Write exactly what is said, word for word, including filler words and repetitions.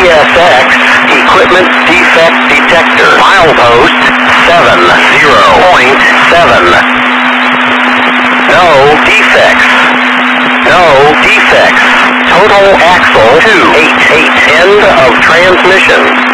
S X, equipment defect detector. Milepost seven zero point seven. No defects. No defects. Total axle two eight eight. End of transmission.